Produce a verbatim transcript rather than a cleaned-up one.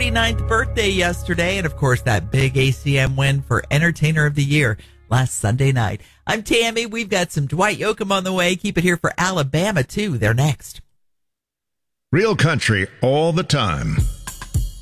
forty-ninth birthday yesterday. And, of course, that big A C M win for Entertainer of the Year last Sunday night. I'm Tammy. We've got some Dwight Yoakam on the way. Keep it here for Alabama, too. They're next. Real country all the time.